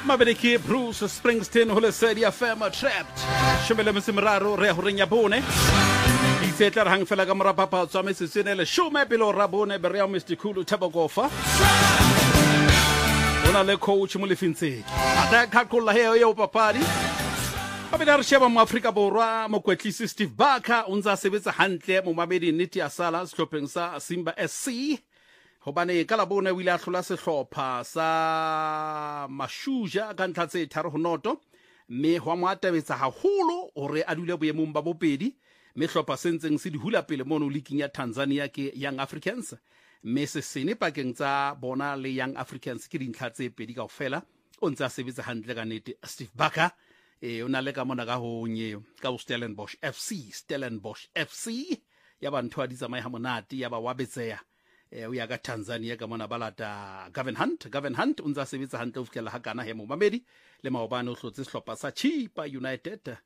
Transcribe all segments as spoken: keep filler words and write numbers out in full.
Mabedeki Bruce Springsteen ho le sedi ya Fema Trapped shemele msimraro re ho renya bone itsetla hang fela ka morapapa tswa mesesene le shume pelo rabone be re Mister Cool Tabakofa ona le coach mo lefintse ata khakolla he yo papadi Abena re sheba mo Afrika borwa mo kwetlisi Steve Barker unza sebetsa hantle mo mabedi nnete ya sala sehlopheng sa Simba S C hobane ka la bona o ile a hlola sehlopha sa Mashuja ka ntlha tse tharo ho noto mme ho mo atabetsa haholo hore a dule boemong ba bobedi mme hlopha sentseng se di hula pele mono leaking ya Tanzania ke Young Africans mme se sene pakeng tsa bona le Young Africans ke dintlha tse pedi kaofela o ntse a sebetsa hantle ka nete Steve Barker e ona le ka mona ka ho nye ka Stellenbosch F C Stellenbosch F C ya ba ntho a di tsamaya ha monate ya ba wa betseya e o ya ka Tanzania ka mona balata Gavin Hunt Gavin Hunt unza sebetsa hantle o fikela ha kana he mo mamedi le maobane o hlotse sehlopha sa Chipa United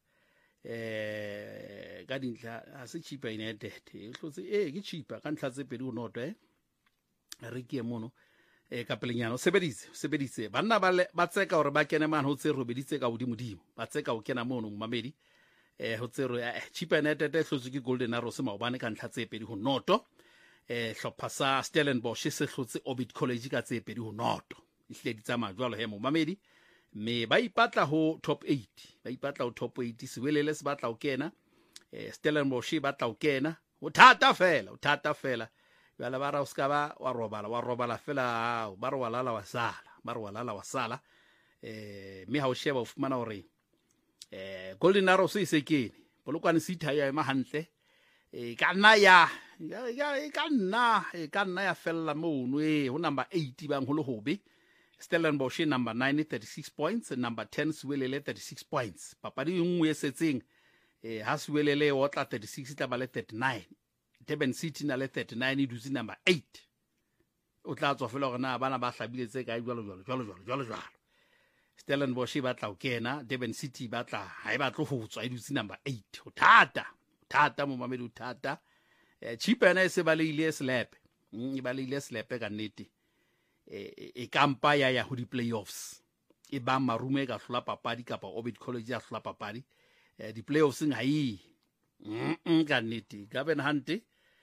eh ka dintlha a se Chipa United e hlotse e ke Chipa ka ntla tse pedi o noto eh re ke mono e ka pelenyano sebeditse sebeditse banna ba ba tseka hore ba kene man ho tse robeditse ka hodimo dimo ba tseka o kena mono mamedi eh ho tse ro Chipa United e hlotse ke Golden Arrows maobane ka ntla tse pedi ho noto eh hlopha sa Stellenbosch se hlotse Orbit College ka tse pedi ho noto ihleditsa majwalo he mo mamedi me ba ipatla ho top eight ba ipatla ho top eight siwelele se batla o kena eh Stellenbosch ba tla o kena o thata fela o thata fela bala bara o ska ba wa robala wa robala fela ba re walala wa sala ba re walala wa sala eh me ha o sheba o fumana hore eh Golden Arrows se sekene polokwane sitha ya ema hantle e kana ya ya e kana e kana ya fella mono e ho number eight bang ho le hobe Stellenbosch number nine thirty-six points and number ten Siwelele thirty-six points papadi nngwe e setseng e ha Siwelele o tla thirty-six tla ba le thirty-nine Durban City na le thirty-nine e dutse number eight o tla tswa fela gona bana ba hlabile tse ka jwalo jwalo jwalo jwalo jwalo jwalo Stellenbosch ba tla o kena Durban City ba tla ha e ba tlo ho tswa e dutse number eight o thata thata mo mamedi o thata eh Chipa na se ba le ile slap e ba le ile slap ka nnete e e kampa ya ya ho di playoffs e ba marume ka hlola papadi kapa Orbit College ya hlola papadi eh di playoffs nga yi mm ka nnete Gavin Hunt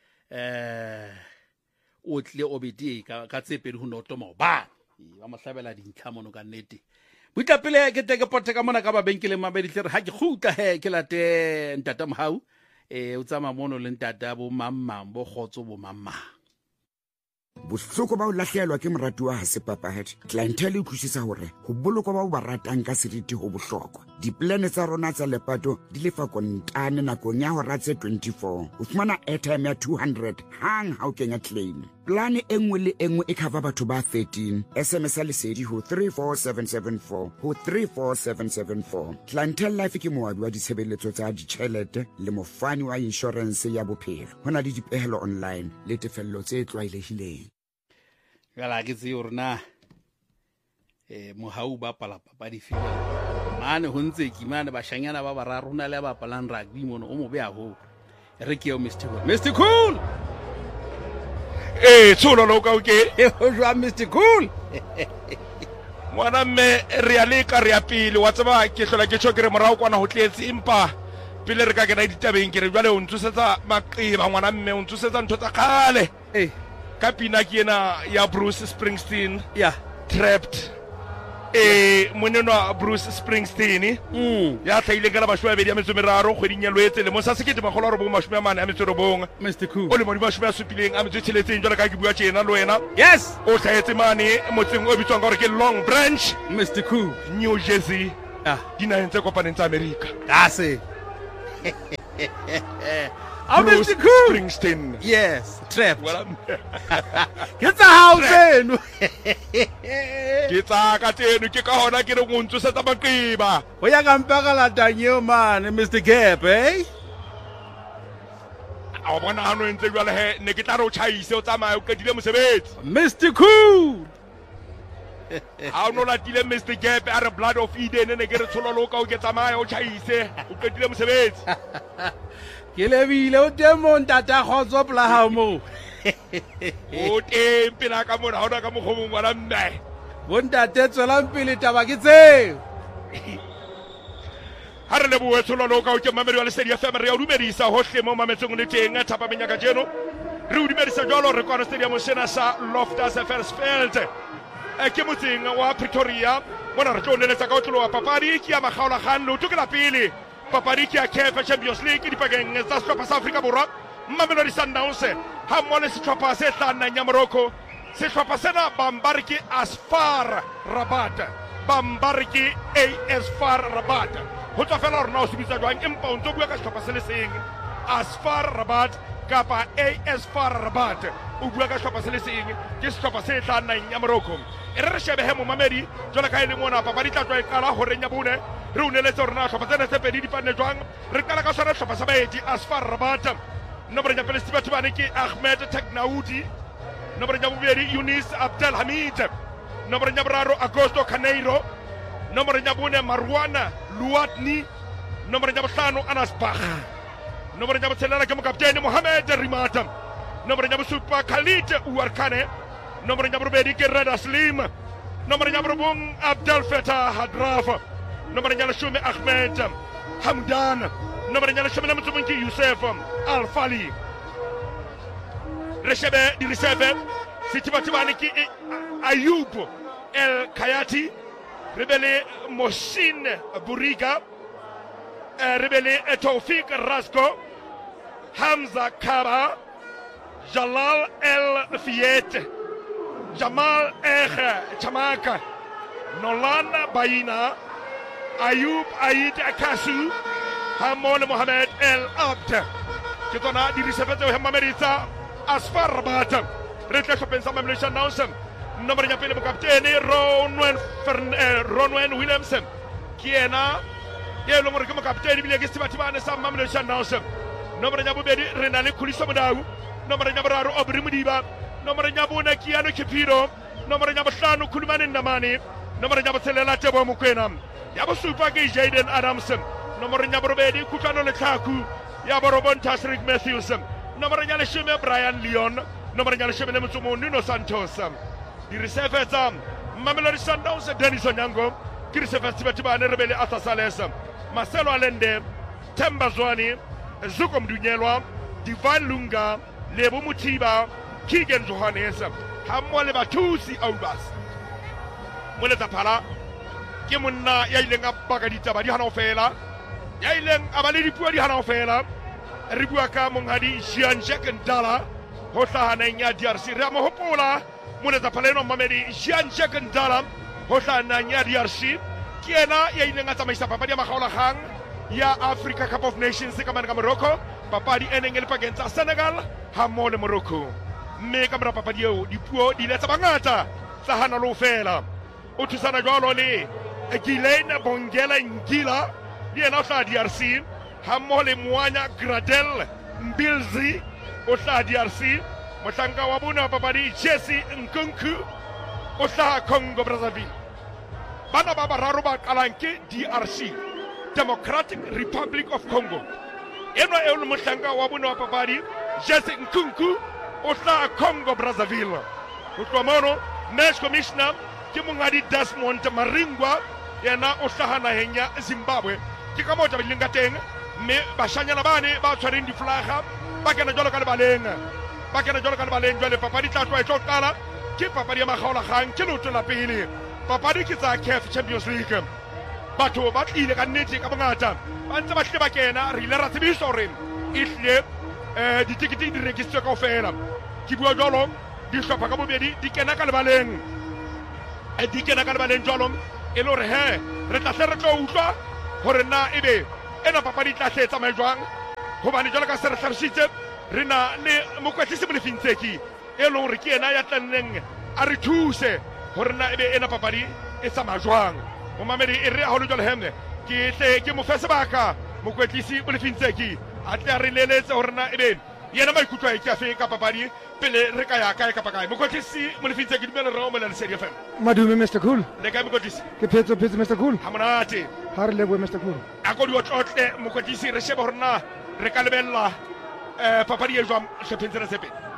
eh o tle Orbit ka ka tse pedi ho noto mo ba ba mahlabela dintlha mono ka nnete buitla pele ke teke pote ka mona ka ba benkele mabedi tle ha ke khuta he ke late ntata mohau e o tsama mono le ntata bo mamma bo khotso bo mamma bohloko ba o lahlelwa ke morati wa Hasepapahadi clientele e khusisa hore ho boloko ba o ba ratang ka seriti ho bohlokwa diplane tsa rona tsa lepato di lefa kontane nakong ya hora tse twenty-four o fumana airtime ya two hundred hang ha o kenya claim plane engwe le engwe e cover batho ba thirteen S M S lesedi ho three four seven seven four ho three four seven seven four clientele life ke moabi wa ditshebeletso tsa ditjhelete le mofani wa insurance ya bophelo hona le dipehelo online le tefello tse tlwaelehileng gala ke tse hore na eh mohau ba pala papadi fela mane ho ntse ki mane ba shanyana ba bararo na le ba palang rugby mono o mo be a ho re ke yo Mister Cool Mister Cool eh tsolo lo ka o ke e ho jwa Mister Cool mwana me re ale ka re ya pele wa tsaba ke hlola ke tshokere morao kwana ho tletse impa pele re ka ke na ditabeng ke re jwale o ntsusetsa maqiba ngwana mme o ntsusetsa ntho tsa khale eh ka pina ke ena ya Bruce Springsteen ya Trapped eh moneno Bruce Springsteen mm ya tlaile ka la bashwa be di ametso meraro kgweding ya loetse le mo sa sekete magolo re bo mashome mane ametso re bong Mister Cool o le mo di bashome a supileng ametso theletseng jwale ka ke bua tjena le wena yes o tlhaetse mane motseng o bitswang gore ke Long Branch Mister Cool New Jersey ah dinaheng tse kopaneng tsa America ase I'm Mister Cool Springsteen yes Trapped Well, get the house in ke tsa ka tseno ke ka hona ke re go ntsosetsa maqiba ho ya ka mpaka la tanyeo man Mister Gap eh a bona hano ntse jwale he ne ke tla re o chaise o tsamaya o qedile mosebetsi Mister Cool ha o no latile Mister Gap a re Blood of Eden ne ke re tshololo ka o ke tsamaya o chaise o qedile mosebetsi ke lebile o demon tata khotso pla ha mo o tempe la ka mona ha ona ka mogomong wa mme bontate tswelang pele taba ke tseo ha re lebohe tshololo ka o ke mamedi wa lesedi F M re a dumedisa hohle mo mametsong le teng thapa menyaka jeno re o dumedisa jwalo re kwa stadium sena sa Loftus Versfeld e ke motseng wa Pretoria mona re tlo neletsa ka o tlo wa papadi ke ya makgaola kgang lo tukela pele papadi ke ya C A F Champions League dipakeng tsa sehlopha sa Afrika Borwa Mamelodi Sundowns ha mmoho le sehlopha se tlang ya Morocco sehlopha sena bambari ke Asfar Rabat bambari ke A S F A R Rabat ho tswa fela rona o sebitsa jwang empa o ntso bua ka sehlopha se le seng Asfar Rabat kapa A S F A R Rabat o bua ka sehlopha se le seng ke sehlopha se tlang ya Morocco e re re shebe he mo mamedi jwale ka ile mona papadi tla tswa e kala ho renya bone re o neletse rona sehlopha tsena tse pedi di panne jwang re kala ka sona sehlopha sa baeti Asfar Rabat nomoro ya pele Steve Tubane ke Ahmed Teknaudi nomoro ya bobedi Yunis Abdel Hamid nomoro ya boraro Agosto Caneiro nomoro ya bone Marwana Luatni nomoro ya bohlano Anas Bach nomoro ya botshelela ke mokaptene Mohamed Rimata nomoro ya bosupa Khalid Ouarkane nomoro ya borobedi ke Reda Slim nomoro ya borobong Abdel Fattah Hadraf nomoro ya leshome Ahmed Hamdan nomoro ya leshome na motsomong ke Youssef Al Fali reshebe di reserve sitibatibane ki Ayub El Kayati rebele Mohsin Buriga rebele Taufik Rasko Hamza Kaba Jalal El Fiet Jamal Eh Chamaka Nolan Baina Ayub Aid Akasu Hamon Mohamed El Abd kitona di reserve tsa Mamelodi Asfar Rabat re tla pensa Mamelodi Sundowns nomoro ya pele mo kaptene Ronwen Ronwen Williamson ke ena ye lo mo re ke mo kaptene bile ke sibatibane sa Mamelodi Sundowns nomoro ya bobedi re na le Khuliso Modau nomoro ya boraro Obri Modiba nomoro ya bone Kiano Kipiro nomoro ya bohlano Khulumane Ndamane nomoro ya botshelela Tebo Mokwena ya bosupa ke Jaden Adams nomoro ya borobedi Kutlano Lethaku ya borobon Tasrik Matthews nomoro ya leshome Brian Leon nomoro ya leshome le motsomo Nuno Santos di reserve tsa Mamelodi Sundowns Dennis Onyango ke reserve Sibatibane rebele Athasales Marcelo Alende Themba Zwane Zuko Mdunyelwa Divine Lunga Lebo Mutiba Kigen Johannes hammoho le bathusi Aubas mole tsa phala ke monna ya ileng a baka ditaba di hana fela ya ileng a ba le dipuo di hana fela re bua ka monghadi Jean-Jacques Ndala ho hlahaneng ya D R C re mo hopola mole tsa phala eno mamedi Jean-Jacques Ndala ho hlahaneng ya D R C ke ena ya ileng a tsamaisa papadi ya makgaola kgang ya Africa Cup of Nations ka mana ka Morocco papadi eneng e le pakeng tsa Senegal ha mo le Morocco mme ka mora papadi eo dipuo di le tsa bangata tsa hana lo fela o thusana jwalo le Guylaine Bongela Ngila le ena o tla D R C ha mo le Moanya Gradel Mbilzi o tla D R C mohlanka wa bona papadi Jesse Nkunku o tla Congo Brazzaville bana ba bararo ba qalang ke D R C Democratic Republic of Congo eno e le mohlanka wa bona papadi Jesse Nkunku o tla Congo Brazzaville o tloha mono match commissioner ke mongadi Desmond Maringwa yena o hlahana henya Zimbabwe ke ka motho ba linga teng mme bashanyana bane ba tshwareng di flaga ba kena jwalo ka lebaleng ba kena jwalo ka lebaleng jwale papadi tla tloha e tlo qala ke papadi ya makgaola kgang ke loto la pele papadi ke tsa C A F Champions League batho ba tlile ka nnete ka bongata ba ntse ba hle ba kena re ile ra tsebisa hore e hle eh ditikete di rekisitswe kaofela ke bua jwalo di hlopha ka bobedi di kena ka lebaleng e di kena ka lebaleng jwalo e le hore he re tla hle re tlo utlwa hore na ebe ena papadi tla hle tsamaya jwang hobane jwalo ka se re hlahisitse re na le mokwetlisi Molefintseki e le hore ke ena ya tlanneng a re thuse hore na ebe ena papadi e tsamaya jwang mo mamedi e re a ho le jwalo hemne ke tle ke mo fe sebaka mokwetlisi Molefintseki a tle a re leletse hore na ebe yena maikutlo a e ke afe ka papadi pele re ka ya kae kapa kae mokwetlisi Molefintseki dumela re o mo le Lesedi F M madume Mister Cool le kae mokwetlisi ke phetso phetso Mister Cool ha monate ha re lebohe Mister Cool a go di o tlotle mokwetlisi re sheba hore na re ka lebella eh papadi e jwang hlopheng tsena tse pedi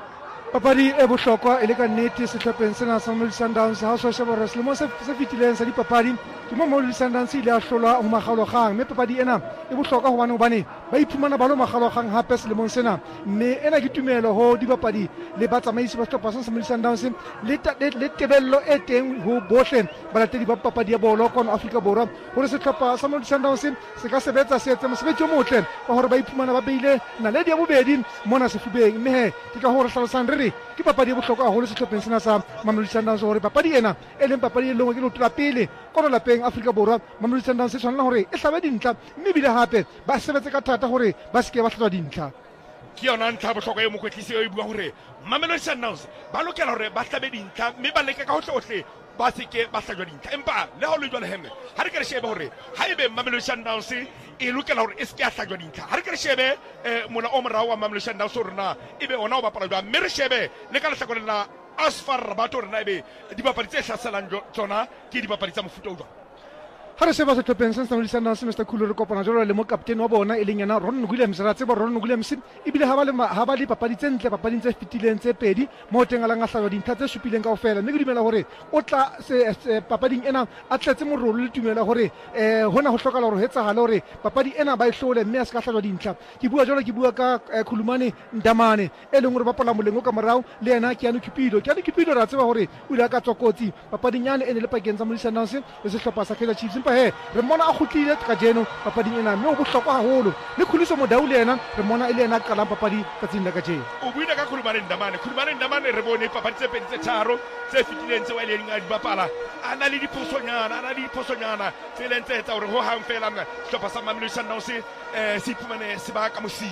papadi e bohlokwa e le ka nnete sehlopheng sena sa Mamelodi Sundowns ha o so sheba hore selemong se se fetileng sa dipapadi ke mo Mamelodi Sundowns ile a hlolwa ho makgalokgang, mme papadi ena e bohlokwa hobane hobane ba iphumana ba lo makgalokgang hape selemong sena, mme ena ke tumelo ho dibapadi le batsamaisi ba sehlopha sa Mamelodi Sundowns le le tebello e teng ho bohle balatedi ba papadi ya bolo kwana Afrika Borwa hore sehlopha sa Mamelodi Sundowns se ka sebetsa se etse mosebetsi o motle wa hore ba iphumana ba beile naledi ya bobedi mona sefubeng, mme he ke ka hore hlalosang re ke papadi e bohlokwa haholo sehlopheng sena sa Mamelodi Sundowns hore papadi ena e leng papadi e lengwe ke lotla pele kwana lapeng Afrika Borwa. Mamelodi Sundowns e tshwanela hore e hlabe dintlha, mme bile hape ba sebetse ka thata hore ba se ke ba hlatswa dintlha. ke yona ntlha bohlokwa e mokwetlisi e bua hore Mamelodi Sundowns ba lokela hore ba hlabe dintlha, mme ba leke ka hohle ba se ke ba hlajwa dintlha. Empa le ha o le jwale hemme ha re ka re shebe hore ha ebe Mamelodi Sundowns e lokela hore e se ke ya hlajwa dintlha, ha re ka re shebe mola o morao wa Mamelodi Sundowns hore na ebe ona o bapala jwang, mme re shebe le ka lehlakoreng la Asfar Rabat hore na ebe dibapadi tse hlaselang tsona ke dibapadi tsa mofuta o jwang. Ha re sheba sehlopheng sa Mamelodi Sundowns Mister Khulu re kopana jwalo le mo kaptene wa bona e leng yena Ron Williams. Ra tseba Ron Williams ebile ha ba le ha ba le papadi tse ntle, papading tse fetileng tse pedi mo teng a lang a hlajwa dintlha tse supileng kaofela, mme ke dumela hore o tla se papading ena a tletse morolo le tumela hore eh hona ho hlokala hore ho etsahale hore papadi ena ba e hlole mme a se ka hlajwa dintlha. Ke bua jwalo ke bua ka Khulumane Ndamane e leng hore ba pala molengo ka morao le yena Keanu Cupido. Keanu Cupido ra tseba hore o ile ka tsokotsi papading yana ene le pakeng tsa Mamelodi Sundowns le sehlopha sa Kaizer Chiefs, he re mona a khutlile ka jeno papading ena, mme o bohlokwa haholo le Khuliso Modau le yena re mona ile yena qalang papadi tsatsing la ka jeno. O buile ka Khulumane Ndamane Khulumane Ndamane re bone papadi tse pedi tse tharo tse fetileng tse wa ile a di bapala, a na le diphosonyana a na le diphosonyana tse leng tse etsa hore ho hang fela sehlopha sa Mamelodi Sundowns eh se iphumane se ba ka mosing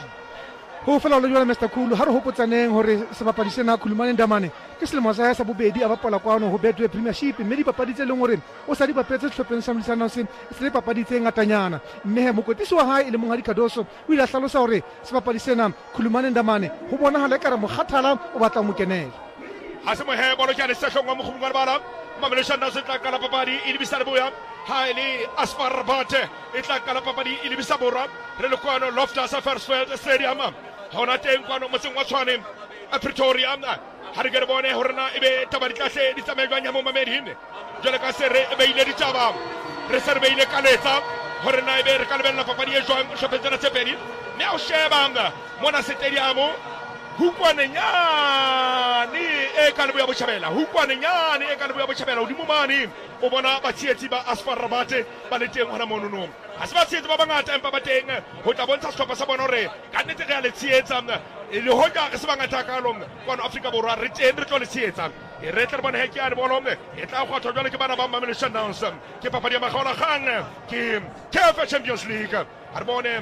ho fela lo jwala Mister Khulu ha re hopotsaneng hore sebapadi sena Khulumane Ndamane ke selemo sa sa bobedi a bapala kwano ho Betway Premiership, mme dipapadi tse leng hore o sa di bapetse sehlopheng sa Mamelodi Sundowns se le papadi tse ngatanyana, mme he mokotlisi wa hae e le Monghadi Kadoso o ile a hlalosa hore sebapadi sena Khulumane Ndamane ho bonahala ekare mokgathala o batla mo kenela. ha se mo he bolo ke a le sehlong wa mogobong wa bala Mamelodi Sundowns e tla kala papadi e lebisa leboya ha ele Asfar Rabat e tla kala papadi e lebisa borwa re le kwano Loftus Versfeld Stadium hona teng kwano motseng wa Tshwane a Pretoria. ha re ke re bone hore na ebe tabadi tlahle di tsamaelwang ya mo mameding jwale ka se re beile ditaba re se re beile kaletsa hore na ebe re ka lebella papadi e jwang hlophetsena tse pedi, mme a o sheba mona stadium hukwane nyane e ka leboya botjhabela hukwane nyane e ka leboya botjhabela hodimo mane o bona batshietsi ba Asfar Rabat ba le teng hona monono. ha se batshietsi ba bangata empa ba teng ho tla bontsha sehlopha sa bona hore ka nnete re a le tshietsa le hoja re se bangata ka lo kwano Afrika Borwa re teng re tlo le tshietsa e re tla bona he ke a le bolo e tla go thwa jwale ke bana ba Mamelodi Sundowns ke papadi ya makgaolakgang ke C A F Champions League. ha re bone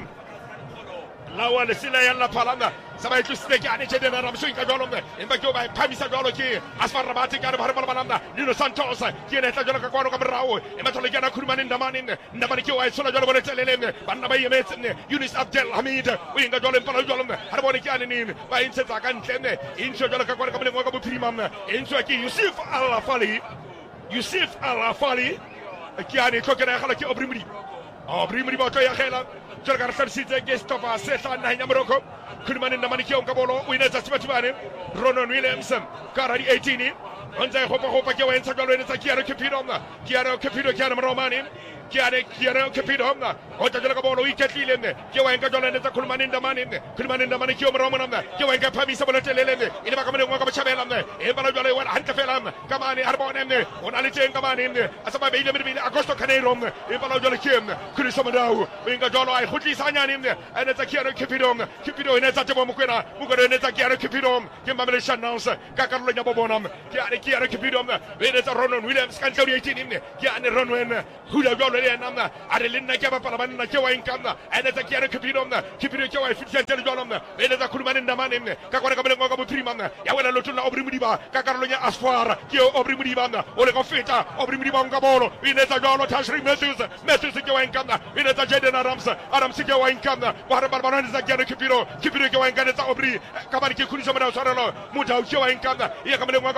lawa le sila ya la palanga sa ba tlositse ke ane tjede na ramso ka jwalo mme empa ke o ba phamisa jwalo ke Asfar Rabat ka re ba re balanda Lino Santos ke ne tla jwalo ka kwano ka morao e matlole ke na Khulumane Ndamane Ndamane ke o a tsola jwalo bone tseleleng banna ba yemetse Yunus Abdel Hamid o inga jwalo mpala jwalo mme ha re bone ke ane ni ba intshetsa ka ntle intso jwalo ka kwano ka molengo ka bophirima mme intso ke Yusuf Al Afali Yusuf Al Afali ke ane tlokela ga ke Obrimri Obrimri ba to ya khela jwalo ka re hlarisitse ke stopa se tla naheng ya Morocco. Khulumane Ndamane ke o nka bolo o inetsa Sibatibane Ronon Williams ka ra di eighteen ontse go go pa ke wa entsa jwalo inetsa Keanu Cupido Keanu Cupido ke ana Romani Keanu Keanu Cupido o tla jwalo ka bolo o iketlile ke wa nka jwalo inetsa Khulumane Ndamane Khulumane Ndamane ke o Romani ke wa nka phamisa bolo telele ile ba ka mole ngwa ka botjhabela e bala jwalo wa hantle fela ka mane ha re bone o na le teng ka mane a sa ba beile mebile Agosto Caneiro e bala jwalo ke Khuliso Modau o nka jwalo ai khutlisa nyane inetsa Keanu Cupido Cupido inetsa tebo mokwena mokwena inetsa Keanu Cupido ke Mamelodi Sundowns ka karolo ya bobona ke ane Keanu Cupido inetsa Ronon Williams ka ntlo ya eighteen ke ane Ronon hula jwalo le nna a re le nna ke ba pala banna ke wa inkana inetsa Keanu Cupido Cupido ke wa fitse tele jwalo inetsa Khulumane Ndamane ka kwana ka molengo ka bophirima ya wena lotula Obri Mudiba ka karolo ya Asfar ke Obri Mudiba o le go feta Obri Mudiba ka bolo inetsa jwalo Tashri Matthews Matthews ke wa inkana inetsa Jaden Adams Adams ke wa inkana wa re balbana inetsa Keanu Cupido Cupido ke wa inkana tsa Obri ka ba ke Khuliso Modau Sarelo Modau ke wa inkana ya ka molengo ka botjhabela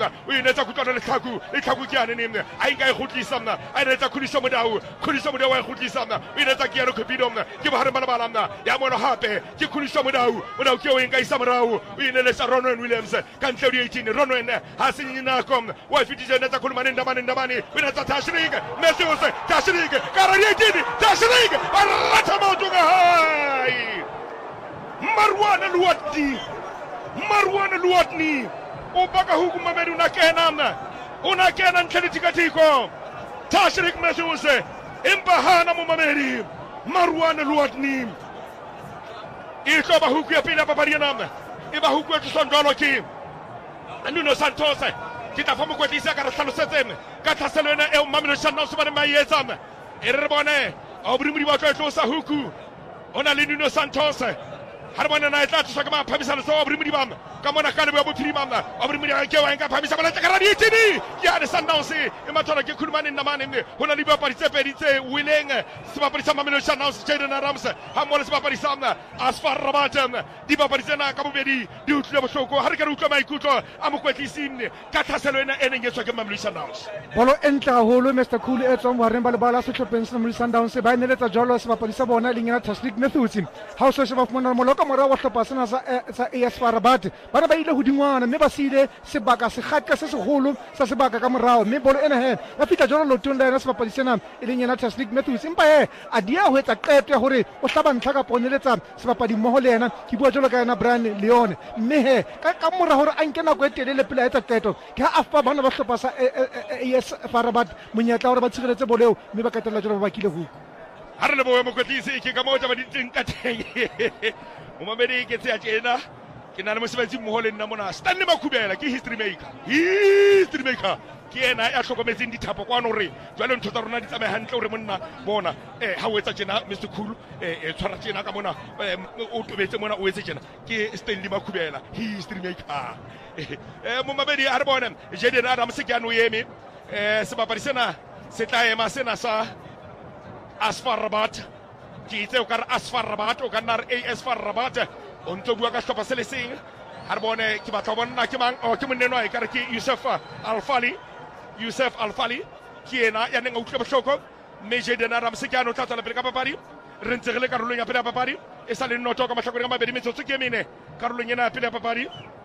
mna o inetsa kutlwana le tlhaku le tlhaku ke ane mna a inka e khutlisa mna a inetsa khuliso modau khuliso modau a khutlisa mna o inetsa ke yano Cupido mna ke ba hare bala mna ya mono hape ke khuliso modau modau ke o inka isa morao o inelesa Ronwen Williams ka ntle di eighteen Ronwen ha se nyina kom wa fitise netsa khulumane ndamane ndamane o inetsa Tashrig Matthews Tashrig karari eighteen Tashrig arata motunga hai Marwan Luatni Marwan Luatni o baka huku Mamedi unakena mna unakena ntlhele tikatiko Tashrig Matthews impahana mo Mamedi Marwan Luatni e tlo ba huku ya pele papadi namna e ba huku ya tsondolo ke Nuno Santos ke ta fomo kwetlisa ka re hlalosetseng ka tlhaselwana e Mamelodi Sundowns ba ne ba yetsana e re bone a obrimudi ba tlo tlosa huku ona le Nuno Santos har bona na etla tsa ka ma phamisana so obrimudi ba ka mona ka le ba bophiri ba obrimudi ga ke wa nka phamisa ba la ka radi tini ya ne Sundowns e mathola ke khulumane nna mane mme hona le ba paritse peditse willing se ba parisa Mamelodi Sundowns Jaden Adams ha mola se ba parisa mna Asfar Rabat di ba parisa na ka bobedi di utlwe bohloko ha re ka re utlwa maikutlo a mokwetlisi ka tlhaselo ena ene ngetswa ke Mamelodi Sundowns bolo entle haholo Mister Cool e tswang wareng ba le bala sehlopheng sa Mamelodi Sundowns ba ineletsa jalo se ba parisa bona le ngena Tashrig Matthews ha o se se ba fumana moloko mora wa hlopha sena sa sa Asfar Rabat bana ba ile hodingwana mme ba sile sebaka se khatka se segolo sa sebaka ka morao mme bolo ena he ya fitla jalo lotong la ena se bapadi sena e leng yena Tashrig Matthews empa he a dia ho etsa qeto ya hore o hlaba ntlha ka poneletsa se bapadi mmoho le yena ke bua jalo ka yena Brian Leone mme he ka ka mora hore a nke nako e telele pele a etsa qeto ke ha afa bana ba hlopha sa Asfar Rabat monyetla hore ba tshireletse boleo mme ba katela jalo ba bakile huku ha re le bo mo kwetlisi ke ka mo tsa ba diteng ka teng o Mamedi ke tsa tjena ke na le mosebetsi mmoho le nna mona Stanley Makhubela ke history maker history maker ke ena ya hlokometseng dithapo kwa no re jwale ntho tsa rona di tsamaya hantle hore monna bona eh ha o etsa tjena Mister Cool eh tshwara tjena ka mona o tobetse mona o etse tjena ke Stanley Makhubela history maker eh mo Mamedi a re bona Jaden Adams ke ano yeme eh se bapadi sena se tla ema sena sa Asfar Rabat ke itse o ka re Asfar Rabat o ka nna re Asfar Rabat o ntse bua ka hlopha se le seng ha re bone ke batla bona ke mang o ke moneno a ikare ke Yusuf Alfali Yusuf Alfali ke ena ya neng a utlwa bohloko mme Jaden Adams ke ano tlatsa le pele ka papadi re ntse re le karolong ya pele ya papadi e sa le noto ka mahlakore ka mabedi metsotso ke mene karolong ena ya pele ya papadi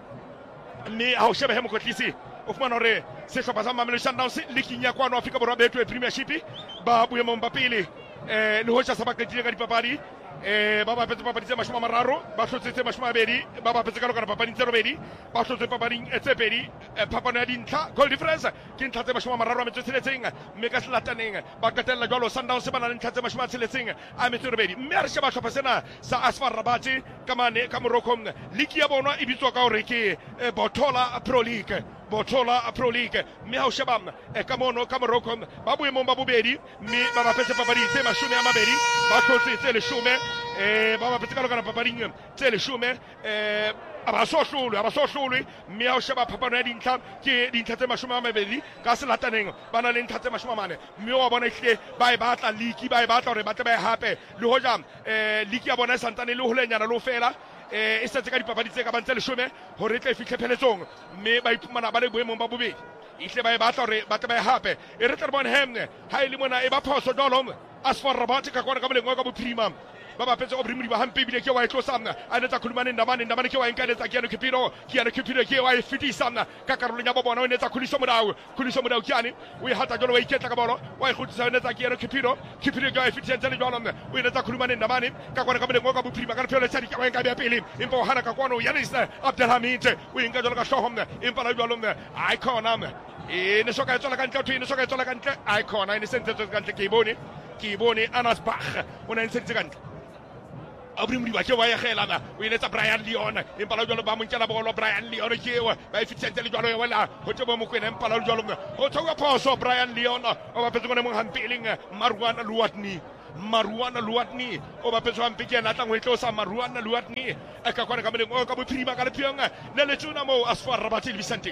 mme ha o sheba he mokwetlisi o fumana hore sehlopha sa Mamelodi Sundowns le kinya kwano Afrika Borwa betho e Premiership ba boemong ba pele eh le hoja sa ba qetile ka dipapadi eh ba ba petse papadi tse mashome a mararo ba hlotse tse mashome a mabedi ba ba petse ka lokana papadi tse robedi ba hlotse papadi tse pedi phapano ya dintlha goal difference ke ntlha tse mashome a mararo a metso tsheletseng mme ka selataneng ba qetella jwalo Sundowns ba na le ntlha tse mashome a tsheletseng a metso robedi mme a re sheba hlopha sena sa Asfar Rabat ka mane ka Morocco league ya bona e bitswa ka hore ke Botola Pro League Botola Pro League mme ha o sheba e ka mono ka Morocco ba boemong ba bobedi mme ba ba petse papadi tse mashome a mabedi ba hlotse tse leshome eh ba ba petse ka lokana papadi tse leshome eh aba so hlolwe aba so hlolwe mme ha o sheba phapano ya dintlha ke dintlha tse mashome a mabedi ka selataneng ba na le dintlha tse mashome a mane mme wa bona ehle ba e batla league ba e batla hore ba tle ba e hape le hoja eh league ya bona e santane le ho lenyana lo fela eh e setse ka dipapadi tse ka bantse leshome hore tle fihle pheletsong mme ba iphumana ba le boemong ba bobedi ihle ba e batla hore ba tle ba e hape e re tle bona hemne ha ile mona e ba phoso dolom Asfar Rabat ka kwana ka molengo ka bophirima ba ba petse obrimudi ba hampe bile ke wa e tlosamna a netsa khulumane ndamane ndamane ke wa enka netsa ke ya Cupido ke ya Cupido ke wa e fitisamna ka karolo nya bona o netsa khuliso modau khuliso modau ke ane o e hata jolo wa iketla ka bolo wa e khutisa netsa ke ya Cupido Cupido ke wa e fitisa le jolo o e netsa khulumane ndamane ka kwana ka molengo ka bophirima ka phelo tsadi ka wa enka bia pele impo hana ka kwana o Yanis Abdelhamid o enka jolo ka hlohomna impa la jolo icon e ne soka etsola ka ntle o ne soka etsola ka ntle icon e ne sentse ka ntle ke bone ke bone Anas Bach o ne sentse ka ntle Abrimudi ba ke wa ya khela ba o inetsa Brian Leone impala jolo ba monkela bolo Brian Leone ke wa ba efficiente le jolo wala ho tebo mo kwena impala jolo ho tsoga phoso Brian Leone o ba petse gone mo hampeling Marwan Luatni Marwan Luatni o ba petse hampe ke na tla ngwe tlosa Marwan Luatni e ka kwana ka meleng o ka bophirima ka le phianga le le tsuna mo Asfar Rabat Vicente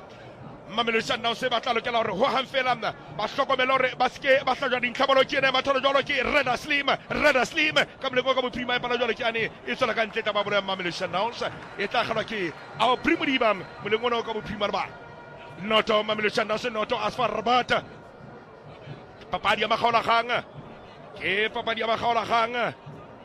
Mamelodi Sundowns se batla lokela hore ho hang fela mna ba hlokomela hore ba ske ba hlajwa dintlhabolo ke ena ba thola jwalo ke Reda Slim Reda Slim ka moleko ka bophirima e pala jwalo ke ane e tsela ka ntle taba bolo ya Mamelodi Sundowns e tla kgalwa ke ao primary bam molengwana ka bophirima ba noto Mamelodi Sundowns noto Asfar Rabat papadi ya makgaolakgang ke papadi ya makgaolakgang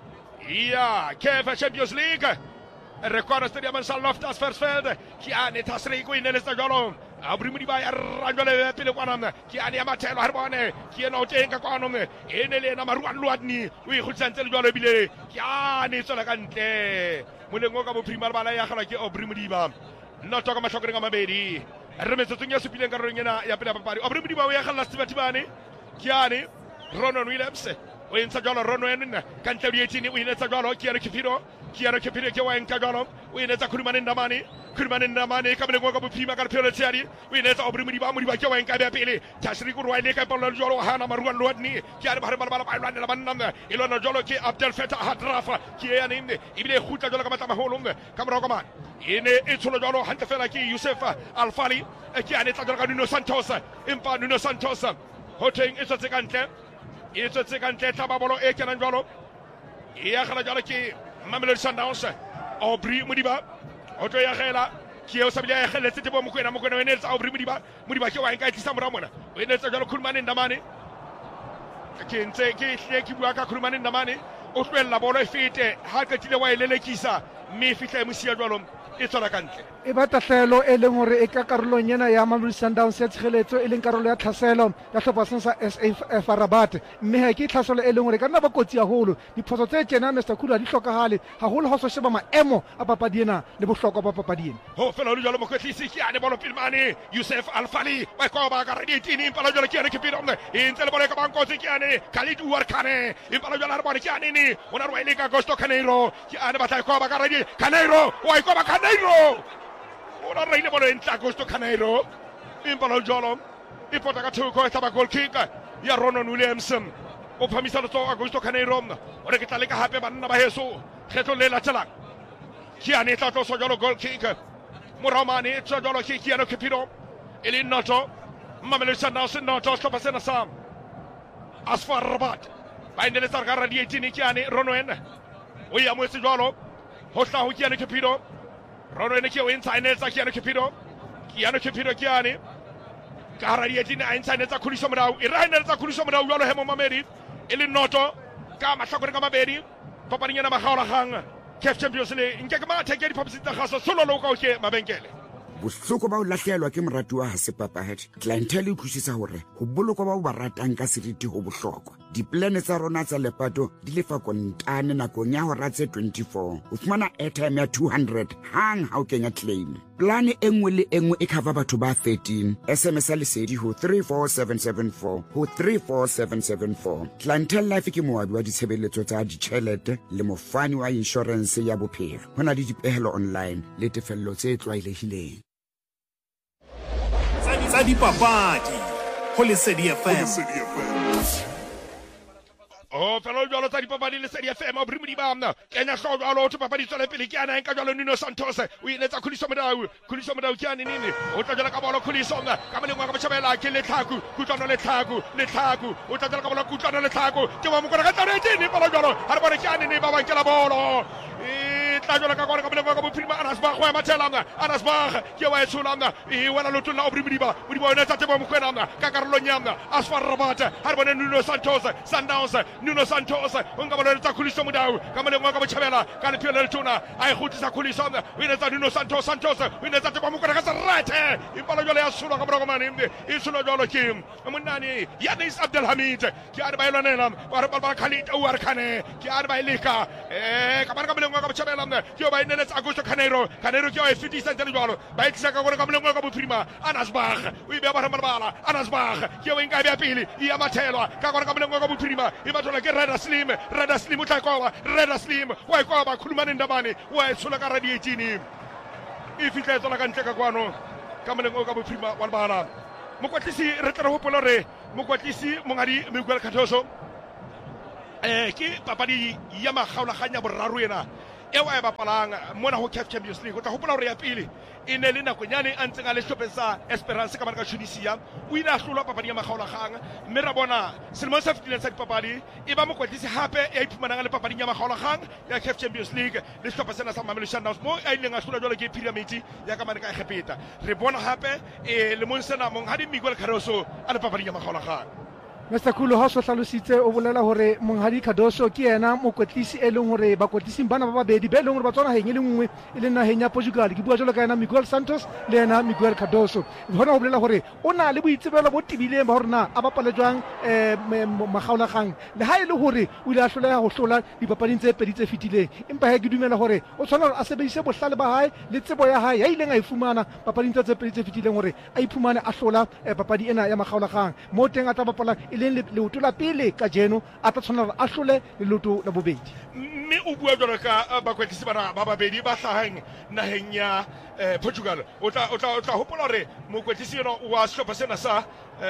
ya C A F Champions League record stadium sa Loftus Versfeld ke ane tasri ko ineletsa jalo Aubrey Modiba ya ranjole pele kwana ke ane ya mathelo ha re bone ke no teng ka kwana ene le na maruan luadni o ikhutsantse le jalo bile ke ane tsela ka ntle molengo ka bophirima bala ya gala ke Aubrey Modiba noto ka mahlokore ka mabedi re metsotsong ya supileng ka ronyena ya pele papadi Aubrey Modiba o ya gala Stibatibane ke ane Ronon Williams o entsa jalo Ronon ka ntle di eighteen o inetsa jalo ke ane Kipiro Kiano Kipiro ke wa enka jalo o inetsa Khulumane Ndamane Khulumane Ndamane ka molengo ka bophirima ka phelo tsari o inetsa Aubrey Modiba Modiba ke wa enka ba pele Tasri ku rwa ile ka polo jalo hana maruan luadni ke ane ba re bala ba lwana la banna ilona jalo ke Abdel Fattah Hadrafa ke ane mme ibile khutla jalo ka matama holong ka mora ka man ene e tsolo jalo hante fela ke Youssef Alfali ke ane tla jalo ka Nuno Santos empa Nuno Santos hoteng e tsotse ka ntle e tsotse ka ntle tla ba bolo e kenang jalo e ya gala jalo ke Mamelodi Sundowns Aubrey Modiba oto ya gela ke o sabile ya geletse te bo mokwena mokwena o enetsa Aubrey Modiba Modiba ke wa nka tlisa mora mona o enetsa jalo Khulumane Ndamane ke ntse ke hle ke bua ka Khulumane Ndamane o tlwella bolo e fete ha ka tile wa elelekisa mme fitla mo sia jalo e tsala ka ntle e ba tahlelo e leng hore e ka karolong yena ya Mamelodi Sundowns ya tshegetso e leng karolo ya tlhaselo ya hlopha sa S A F Rabat mme ha ke tlhaselo e leng hore ka nna ba kotsi haholo diphoso tse tjena Mister Khulu di hlokahale haholo ho so sheba maemo a papadi ena le bohlokwa ba papadi ena ho fela le jalo mokwetlisi ke ane bolo pilmane Youssef Alfali wa ko ba ka redi tini impala jalo ke ane ke pidom e ntse le bolo ka banko tse ke ane Khalid Ouar Khane impala jalo ba ke ane ni ona rwa ile ka Agosto Caneiro ke ane ba ta ko ba ka redi Caneiro wa ko ba Caneiro ona reile bolo entla Agosto Caneiro impala jalo ipota ka thuko e taba goal kick ya Ronon Williams o phamisa lo Agosto Caneiro o re ke tla le ka hape banna ba heso kgetlo le la tsela ke ane tla tlo so jalo goal kick Moramane tsa jalo ke Kiano Kipiro ele noto Mamelodi Sundowns noto hlopha sena sa Asfar Rabat ba indele tsargara di eighteen ke ane Ronon o ya mo se jalo ho tla ho Kiano Kipiro Ronon ke o entsa inetsa Kiano Kipiro Kiano Kipiro ke ane ka hara di eighteen a entsa inetsa Khuliso Morao e ra inetsa Khuliso Morao jalo hemo mamedi ele noto ka mahlakore ka mabedi papadi yana maghaolakgang C A F Champions League nke ke ma theke di phapisi tsa gaso solo lo ka o ke mabenkele bohloko ba o lahlehelwa ke morati wa Hasepapahadi clientele e utlwisisa hore ho bolokwa ba o ba ratang ka seriti ho bohlokwa diplane tsa rona tsa lepato di lefa kontane nakong ya hora tse twenty-four o fumana airtime ya two hundred hang ha o kenya claim plane e nngwe le e nngwe e cover batho ba thirteen S M S a lesedi ho three four seven seven four ho three four seven seven four clientele life ke moabi wa ditshebeletso tsa ditjhelete le mofani wa insurance ya bophelo hona le dipehelo online le tefello tse tlwaelehileng tsa dipapadi ho Lesedi F M o fela jalo tsa dipapadi Lesedi F M Aubrey Modiba kenya hlo jalo o papadi tswele pele ke ana enka jalo Nuno Santos o inetsa Khuliso Morao Khuliso Morao ke ane nini o tla jala ka bolo Khuliso ka moleng wa ka botjhabela ke le tlhaku kutlwana le tlhaku le tlhaku o tla jala ka bolo kutlwana le tlhaku ke wa mokona ka tsare tini bolo jalo ha re bone ke ane ne ba ba nkela bolo e tla jala ka kona ka moleng wa ka bophirima Anas Bach wa mathelanga Anas Bach ke wa etsulanga e wala lo tlola Aubrey Modiba Modiba o netsa tebo mokwena ka karolo nyamna Asfar Rabat ha re bone Nuno Santos Sundowns Nuno Santos unga bolo tsa Khuliso Morao ka moleng wa ka botjhabela ka lephelo le tona a e khutisa Khuliso o inetsa Nuno Santos Santos o inetsa tebo mokwena ka serate impalo jole ya sulwa ka bolo ka manimbe e sulwa jolo ke monane Yanis Abdelhamid ke a re ba elwanela ba re ba Khalid Ouar Khane ke a re ba eleka eh ka ka moleng wa ka botjhabela ke o ba inetsa Agosto Caneiro Caneiro ke o e fitisa tse jolo ba itsa ka ka moleng wa ka bophirima Anas Bach o ibe ba re marbala Anas Bach ke o enka be pele ya mathelwa ka ka moleng wa ka bophirima e ba tlola ke Reda Slim Reda Slim utlakoba Reda Slim wa ikoba Khulumane Ndamane wa tshola ka radio eighteen e fitla tsona ka ntle ka kwano ka moleng o ka bophirima wa bana mokwatlisi re tla ho polo re mokwatlisi mongadi Miguel Khathoso eh ke papadi ya maghaolaganya boraro ena eo a e bapalang mona ho CAF Champions League o tla hopola hore ya pele e ne le nakonyane a ntseng a le hlopheng sa Esperance ka maraka Tunisia o ile a hlola papadi ya makgaolakgang mme ra bona selemong se fetileng sa dipapadi e ba mokwetlisi hape ya iphumanang le papading ya makgaolakgang ya CAF Champions League le sehlopha sena sa Mamelodi Sundowns mo a ileng a hlola jwale ke Pyramid ya ka maraka e khepeta re bona hape e lemong sena monghadi Miguel Cardoso a le papading ya makgaolakgang. Mister Khulu ha so hlalositse o bolela hore monghadi Cardoso ke yena mokwetlisi e leng hore bakwetlisi bana ba babedi be leng hore ba tsona heng e le nngwe e le naheng ya Portugal ke bua jalo ka yena Miguel Santos le yena Miguel Cardoso hona ho bolela hore o na le boitsebelo bo tibileng ba hore na a bapala jwang eh makgaolakgang le ha e le hore o ile a hloleha ho hlola dipapading tse pedi tse fitileng empa he ke dumela hore o tshwana a sebedise bohlale ba hae le tsebo ya hae ya ileng a e fumana papading tse pedi tse fitileng hore a iphumane a hlola papadi ena ya makgaolakgang mo teng a tla bapala le leoto la pele ka jeno a tla tshwana a hlole leoto la bobedi mme o bua jwalo ka bakwetlisi bana ba babedi ba hlahang naheng ya Portugal o tla o tla o tla hopola hore mokwetlisi yona wa sehlopha sena sa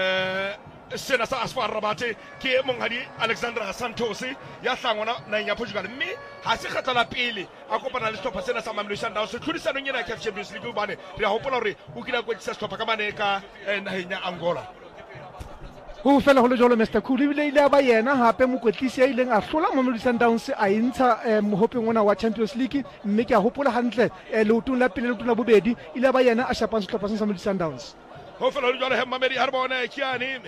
sena sa A S F A R Rabat ke monghadi Alexandre Santos ya hlangwana naheng ya Portugal mme ha se kgetlo la pele a kopana le sehlopha sena sa Mamelodi Sundowns tlhodisanong ena ya CAF Champions League bane re a hopola hore o kile a kwetlisa sehlopha ka mane ka naheng ya Angola ho fela ho le jolo Mister Khulu ile ile ba yena hape mokwetlisi ya ileng a hlola Mamelodi Sundowns a intsha mohopeng ona wa Champions League mme ke a hopola hantle leotong la pele leotong la bobedi ile ba yena a shapang sehlopha sa Mamelodi Sundowns ho fela ho le jolo he Mamedi ha re bona Kiani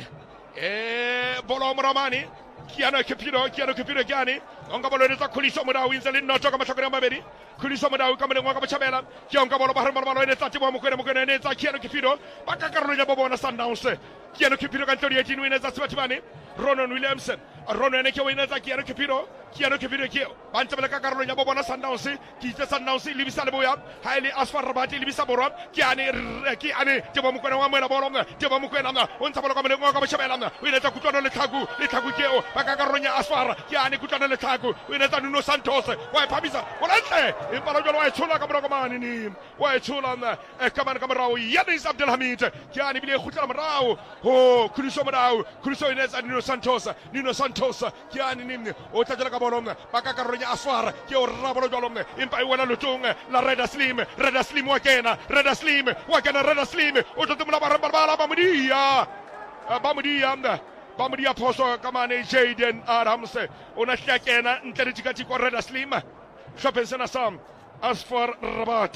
eh Bolo Moramani Kiano Kepiro Kiano Kepiro Kiani onga bolo le tsa Khuliso Modau intse le notho ka mahlokore a mabedi Khuliso Modau ka moleng wa ka botjhabela ke onga bolo ba re bolo le tsa tebo mo kwena mo kwena ne tsa Kiano Kepiro ba ka karolo ya bona Sundowns Kiano Kepiro ka ntori ya tinu ine tsa Swatimane Ronon Williamson Ronon ene ke wena tsa Kiano Kepiro Kiano Kepiro ke ba ntse bele ka karolo ya bona Sundowns ke itse Sundowns le bisa le boya ha ile A S F A R Rabat le bisa borwa ke ane ke ane tebo mo kwena wa moela bolo tebo mo kwena o ntsa bolo ka moleng wa ka botjhabela o ile tsa kutlwana le tlhaku le tlhaku ke o ba ka karolo ya A S F A R ke ane kutlwana le tlhaku o ile tsa Nuno Santos wa phamisa wala ntle impala jolo wa tshola ka moroko mane ni wa tshola e ka mane ka morao Yanis Abdelhamid ke ane bile khutla morao ho Khuliso Modau Khuliso ine tsa Nuno Santos Nuno Santos ke ane ni o tla jela ka bolo ba ka karolo ya A S F A R ke o rabolo jolo impa e wena lotong la Reda Slim Reda Slim wa kena Reda Slim wa kena Reda Slim o tla tumula ba ba ba mudia ba mudia ba mudia phoso ka mane Jaden Adams ona hlakena ntle le tikati kwa Reda Slim shopping sena sam A S F A R Rabat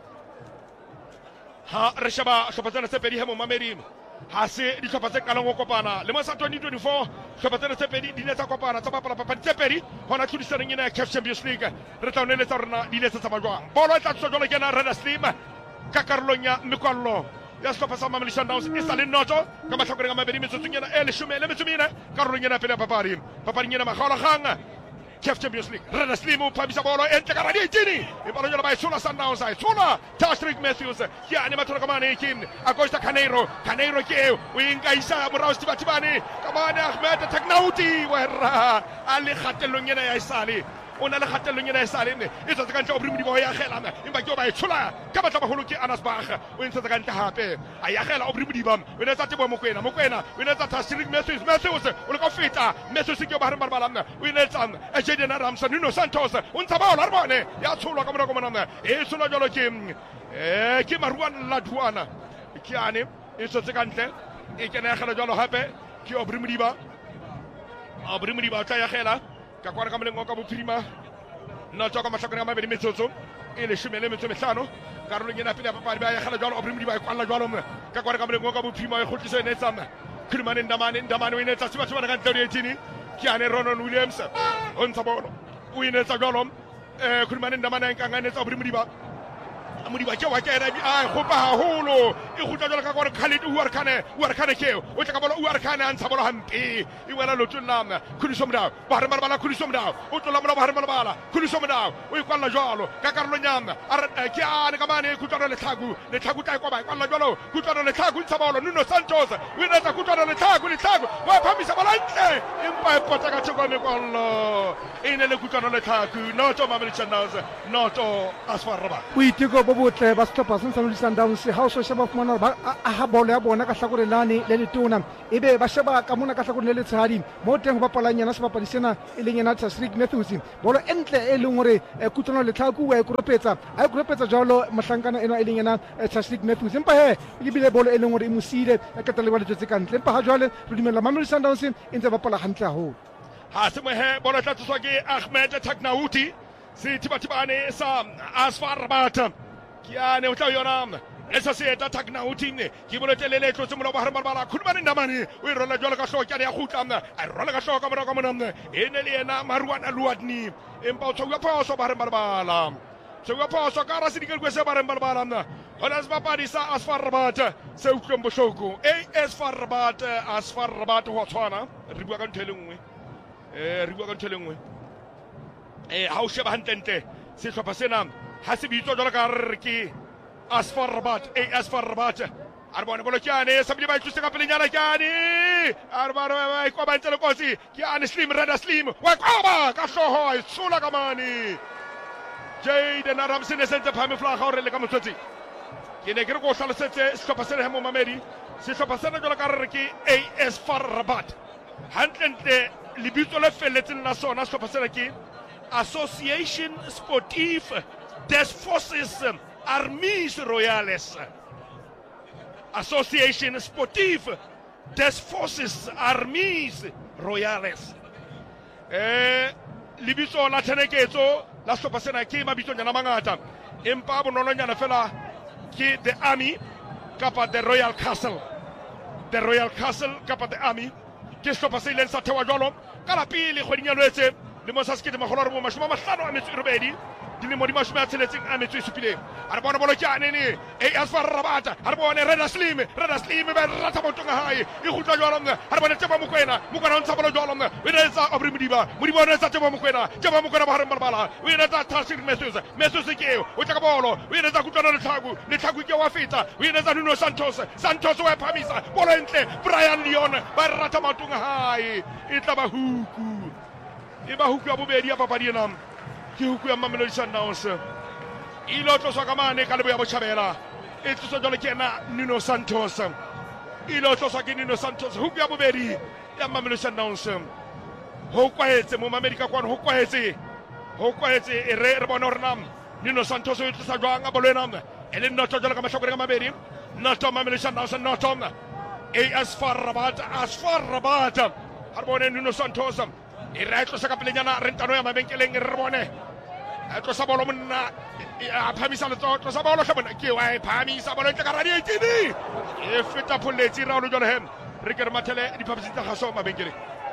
ha re shaba shopping sena se pedi ha mo Mamedi ha se di shopping tse kalang go kopana le mo sa twenty twenty-four shopping sena se pedi di ne tsa kopana tsa bapala papadi tse pedi hona tlhodisanong ena ya CAF Champions League re tla nne tsa rona di ne tsa majwang bolo e tla tsojolo kena Reda Slim ka karolong ya mekwallo ya sehlopha sa Mamelodi Sundowns e sa le noto ka mahlakoreng a mabedi metsotsong ena e leshome le metso e mene karolong ena pele ya papadi papading ena makgaolakgang CAF Champions League Reda Slim o phamisa bolo entle ka radi itini e bolo yona ba itsola Sundowns ai tsola Tashrik Matthews ya ani mathola ka mane ikin Acosta Caneiro Caneiro ke o inga isa morao Stibatibane ka mane Ahmed Taknauti wa ali khatellong ena ya isali ona le khatellong ena ya isali e tsa ka ntle o brimudi bo ya gelana empa ke o ba itsola ka batla ba holo ke Anas Bach o ntse ka ntle hape a ya gela o brimudi bam o ne tsa tebo mo kwena mo kwena o ne tsa Tashrik Matthews Matthews o le ka feta Matthews ke ba re barbalana o ne tsa Jaden Adams Nuno Santos o ntsa ba o la re bone ya tsholwa ka morako mona e tsholwa jalo ke eh ke Marouane Ladouane ke ane e tsotse ka ntle e kena ya gela jalo hape ke o brimudi ba o brimudi ba tsa ya gela ka kwara ka molengo ka bophirima nna tsoka mahlakore a mabedi metsotso e le shome le metso mehlano karolong ena pele ya papadi ba ya gela jalo o brimudi ba e kwalla jalo ka kwara ka molengo ka bophirima e khotliso ene tsana Khulumane Ndamane Ndamane o ine tsa siba siba ka ntle eighteen ke ane Ronon Williams o ntsha bolo o ine tsa jalo eh Khulumane Ndamane ka ngane tsa brimudi ba Modiba ke wa ke ra a go pa haholo e go tla jalo ka gore Khalid Ouarkhane Ouarkhane ke o tla ka bolo Ouarkhane a ntsha bolo hampe e wela lotong la Khuliso Modau ba re marbala Khuliso Modau o tlola mona ba re marbala Khuliso Modau o ikwalla jalo ka karolo nyama ke a ne ka mane ku tlola le tlhagu le tlhagu tla kwa ba ikwalla jalo ku tlola le tlhagu ntsha bolo Nuno Santos o ina tsa ku tlola le tlhagu le tlhagu wa phamisa balantle empa ba ipota ka thoko mekwallo e ne le kutlwano le tlhaku noto Mamelodi Sundowns noto Asfar Rabat boiteko bo botle ba setlhopha se Mamelodi Sundowns ha o so sheba fumana ba a ha bolo ya bona ka hlakorelane le letona ebe ba sheba ka mona ka hlakoreng le letshadi mo teng go bapalanyana se bapadi sena e leng yena Tasric Matthews bolo entle e leng hore kutlwano le tlhaku wa e koropetsa a e koropetsa jalo mohlankana ena e leng yena Tasric Matthews empa he e bile bolo e leng hore e musile ka tla le ba letsetse ka ntle empa ha jwale re dumela Mamelodi Sundowns e ntse bapala hantle haholo ha se mo he bolo tla tswa ke Ahmed Tagnauti se tibatibane sa Asfar Rabat ke ane o tla yona esa se eta Tagnauti ne ke bolo telele tlotse mona ba harma bala khulmane ndamane o irola jwalo ka hloka ya khutla a rola ka hloka mona ka mona e ne le yena Marwan Aluadni empa o tswa phoso ba harma bala tswa phoso ka ra sidikele kwese ba harma bala hona se bapadi sa Asfar Rabat se utlweng bohloko A S Far Rabat Asfar Rabat ho tshwana re bua ka ntho e le nngwe eh re bua ka ntho e le nngwe eh ha o sheba hantle se hlopha sena ha se bitso jwalo ka re ke Asfar Rabat A S Far Rabat arbone bolo kyane sabili ba tluse ka pelenyana kyane arbaro ba ko ba ntse le kosi kyane Slim Rada Slim wa qoba ka hloho e tsula ka mani Jayden Ramsey ne sentse phame fla ga re le ka motsotsi ke ne ke re go hlalosetse sehlopha sena mo mamedi sehlopha sena jwalo ka re ke A S Far Rabat hantle lebitso le felletseng la sona sehlopha sena ke Association Sportive des Forces Armées Royales Association Sportive des Forces Armées Royales eh lebitso la theneketso la sehlopha sena ke mabitso nyana mangata empa bonolonyana fela ke the Army kapa the Royal Castle the Royal Castle kapa the Army ke sehlopha se ileng sa thewa jwalo ka la pele kgweding ya Loetse le mo sa sekete magolo re mo mashome a mahlano a metso e robedi di le mo di mashome a tsheletseng a metso e supileng a re bona bolo kyane ne e Asfar Rabat a re bone Reda Slim Reda Slim ba rata botonga hae e gutla jwalo a re bone Teba Mokoena Mokoena o ntsha bolo jwalo o ene tsa Aubrey Modiba Modiba o ene tsa Teba Mokoena Teba Mokoena ba hareng balabala o ene tsa Tasric Matthews Matthews ke o tla ka bolo o ene tsa kutlwana le tlhaku le tlhaku ke wa feta o ene tsa Nuno Santos Santos wa phamisa bolo entle Brian Leon ba rata matonga hae e tla ba huku e ba huku ya bobedi ya papadi ena ke huku ya Mamelodi Sundowns e lo tloswa ka mane ka lebo ya Botjhabela e tloswa jwale ke ena Nuno Santos e lo tloswa ke Nuno Santos huku ya bobedi ya Mamelodi Sundowns ho kwaetse mo mamedi ka kwana ho kwaetse ho kwaetse e re re bona hore nam Nuno Santos o tlosa jwang a bolo ena e le notho jwale ka mahlokore ka mabedi notho Mamelodi Sundowns notho A S Far Rabat Asfar Rabat ha re bone Nuno Santos e re tlosa ka pelenyana re ntano ya mabenkeleng re bone a tlosa bolo monna a phamisa le tlosa bolo hlabona ke wa e phamisa bolo ntse ka radi e tini e feta pholletsi ra lo jole hem re ke re mathele di phamisa tsa gaso mabenkeleng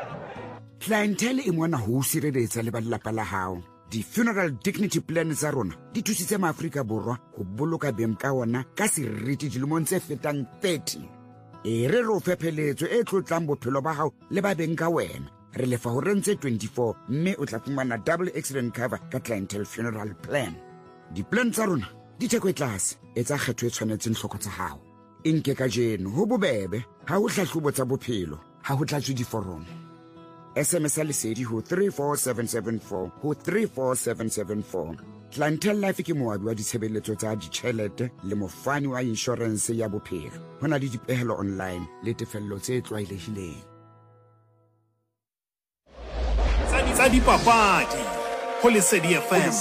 clientele e mona ho sireletsa le ba lelapa la hao di-funeral dignity plan tsa rona di thusitse maAfrika Borwa go boloka beng ka ona ka seriti dilemong tse fetang thirty e re re o fepheletso e tlotlang bophelo ba hao le ba beng ka wena re lefa ho rentse twenty-four mme o tla fumana double accident cover ka clientele funeral plan di-plan tsa rona di theko e tlase e tsa kgetho e tshwanetseng hloko tsa hao e nke ka jeno ho bobebe ha ho hlahlobo tsa bophelo ha ho tlatswe diforomo S M S a lesedi ho three four seven seven four ho three four seven seven four Clientele Life ke moabi wa ditshebeletso tsa ditjhelete le mofani wa insurance ya bophelo ho na le dipehelo online le tefello tse tlwaelehileng tsa dipapadi ho Lesedi F M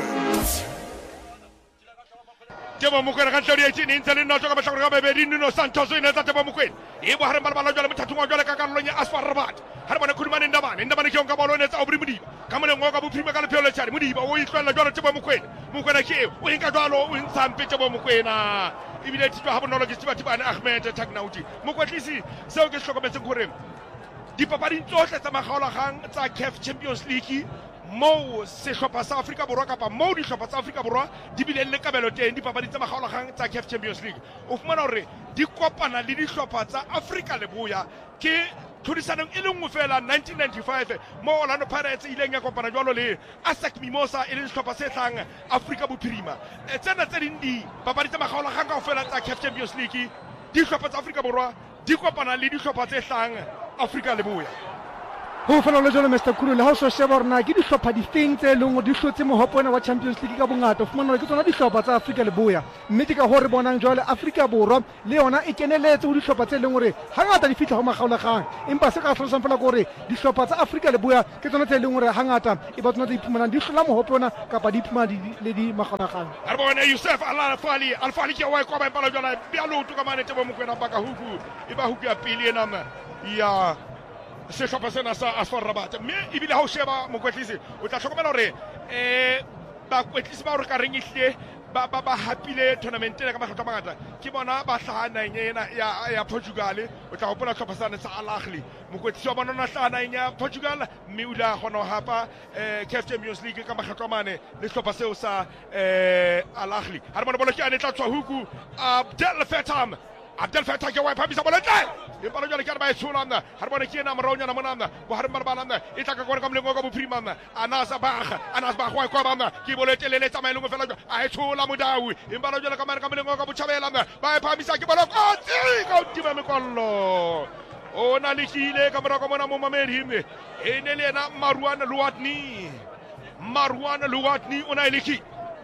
Teba Mokoena ka tlodi e tini ntse le notho ka mahlakore ka bebedi Nuno Santos o ene tsa Teba Mokoena e bo hareng balabala jwale mothathong wa jwale ka karolong ya Asfar Rabat ha re bona khulumane ndabane ndabane ke yonka bolo ene tsa Aubrey Modiba ka moleng wa ka bophirima ka lephelo le tshari Modiba o itlwela jwale Teba Mokoena Mokoena ke o enka jwalo o ntshampe Teba Mokoena ebile titwa ha bonolo ke tibatibane Ahmed Tagnauti mokwetlisi seo ke hlokometseng hore dipapading tsohle tsa makgaolakgang tsa C A F Champions League mo sehlopha sa Afrika Borwa kapa mo dihlopha tsa Afrika Borwa di bile le kabelo teng dipapading tsa makgaolakgang tsa C A F Champions League o fumana hore di kopana le dihlopha tsa Afrika Leboya ke tlhodisanong e le nngwe fela nineteen ninety-five mo Orlando Pirates ileng ya kopana jwalo le ASEC Mimosa e le sehlopha se tlang Afrika Bophirima tsena tse ding di papadi tsa makgaolakgang kaofela tsa C A F Champions League dihlopha tsa Afrika Borwa di kopana le dihlopha tse tlang Afrika Leboya ho fana le jalo Mister Khulu le ha o so sheba rona ke dihlopha di feng tse leng di hlotse mohopo ona wa Champions League ka bongata o fumana ke tsona dihlopha tsa Afrika le boya mme ke ka hore bonang jwale Afrika Borwa le yona e keneletse ho dihlopha tse leng hore hangata di fitla ho makgaolakgang empa se ka hlosang fela gore dihlopha tsa Afrika le boya ke tsona tse leng hore hangata e ba tsona di iphumanang di hlola mohopo ona kapa di iphumana le di makgaolakgang a re bone Yusuf Al-Fali Al-Fali ke wa kwa ba impala jwale bjalo tu ka mane tebo mokwena baka huku e ba huku ya pele ena ya sehlopha sena sa Asfar Rabat mme ebile ha o sheba mokwetlisi o tla hlokomela hore eh bakwetlisi ba hore ka reng ihle ba ba ba hapile tournament ena ka mahlotla mangata ke bona ba hlahana ena ya ya Portugal o tla hopola hlopha sana sa Al Ahly mokwetlisi wa bona na hlahana ya Portugal mme o la gona hapa eh C A F Champions League ka mahlotla mane le hlopha seo sa eh Al Ahly ha re bona bola ke ane tla tswa huku Abdel Fattah Abdel Fattah ke wa phamisa bola tle e palo jwale ke ba e tshulana ha re bona ke ena moronya na monana bo ha re ba balana e tla ka gore ka mlengo ka bophirima Anas Bagha Anas Bagha wa kwa bana ke bolo telele tsa maelong fela a e tshula Modawi e palo jwale ka mane ka mlengo ka botjhabela ba e phamisa ke bola ka tsi ka utima mekollo ona likile ka mora ka mona mo mamedi mme e ne le ena Marwan Luwatni Marwan Luwatni ona iliki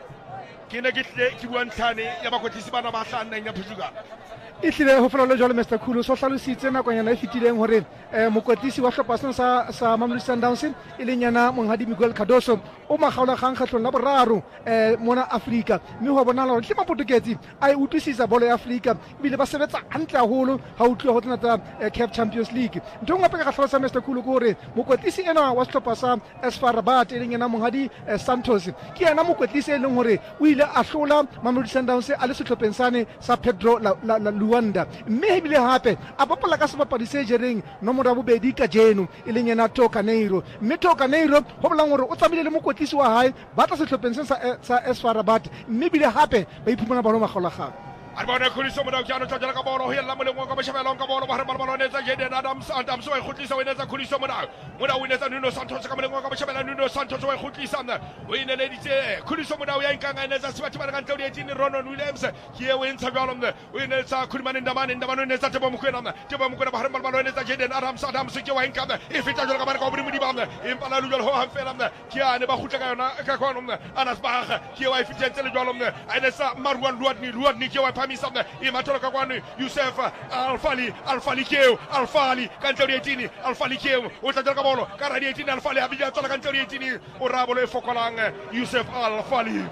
ke ne ke tle ke bua ntlhane ya bakwetlisi bana ba hlannang ya Portugal e tlile ho fela le jalo Mister Khulu so hlalositse nakonyana e fetileng hore mokwetlisi wa hlopha sena sa sa Mamelodi Sundowns e leng yana Monghadi Miguel Cardoso o makgaolakgang kgatlong la boraro eh mona Afrika mme ho bonala hore tlema potoketsi a e utlwisisa bolo ya Afrika ebile ba sebetsa hantle haholo ha o tloha ho tsena tsa C A F Champions League ntho ngwe pe ka hlalosa Mister Khulu ke hore mokwetlisi ena wa hlopha sa Asfar Rabat e leng yana Monghadi Santos ke yana mokwetlisi e leng hore o ile a hlola Mamelodi Sundowns a le sehlopheng sane sa Pedro la, la, la Luanda mme ebile hape a bapala ka sebapadi se jereng nomoro ya bobedi ka jeno e leng yena Tocaneiro mme Tocaneiro ho bolang hore o tsamaile le mokwetlisi wa hae ba tla sehlopheng se sa sa Asfar Rabat mme ebile hape ba iphumana ba no makgaolakgang Arbona Khuliso Modawi jana tla ka bolo ho yella moleng ka bashebela ka bolo ba re balbalo netsa Jaden Adams Adams wa khutlisa wena tsa Khuliso Modawi Modawi wena tsa Nuno Santos ka moleng ka bashebela Nuno Santos wa khutlisa na o inele ditse Khuliso Modawi ya nkanga ene tsa sibathi ba ka ntlo di eighteen Ronon Williams ke ye o ntsha jwalo mne o inele tsa Khulumane Ndamane Ndamane ne tsa Tebo Mokwena na Tebo Mokwena ba re balbalo netsa Jaden Adams Adams ke wa nkanga e feta jwalo ka ba ka obri modiba mne e mpala lu jwalo ho ha fela mne ke ane ba khutla ka yona ka khona mne Anas Bagha ke wa efitente le jwalo mne ene sa Marwan Luwatni Luwatni ke wa phamisa mne Toloka kwani Yusuf Al-Fali Al-Fali keo Al-Fali kantori eighteen Al-Fali keo o tla ka bolo ka radio eighteen Al-Fali abija tsola kantori eighteen o rabolo e fokolang Yusuf Al-Fali